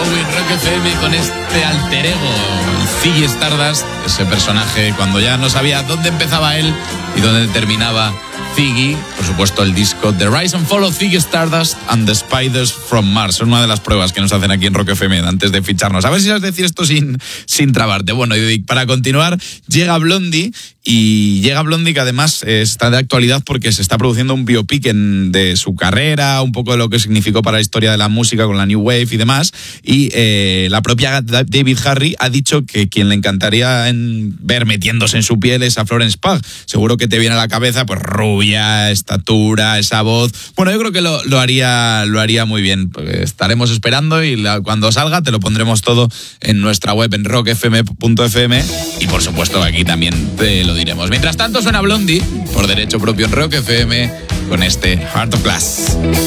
Bowie en Rock FM con este alter ego, Ziggy Stardust, ese personaje cuando ya no sabía dónde empezaba él y dónde terminaba Ziggy. Por supuesto, el disco The Rise and Fall of Ziggy Stardust and the Spiders from Mars. Es una de las pruebas que nos hacen aquí en Rock FM antes de ficharnos. A ver si sabes decir esto sin trabarte. Bueno, y para continuar, llega Blondie. Y llega Blondie, que además está de actualidad porque se está produciendo un biopic de su carrera, un poco de lo que significó para la historia de la música con la New Wave y demás. Y la propia David Harry ha dicho que quien le encantaría ver metiéndose en su piel es a Florence Pugh. Seguro que te viene a la cabeza, pues rubia, estatura, esa voz. Bueno, yo creo que lo haría muy bien. Estaremos esperando y cuando salga te lo pondremos todo en nuestra web en rockfm.fm y por supuesto aquí también te lo diremos. Mientras tanto suena Blondie por derecho propio en Rock FM con este Heart of Glass.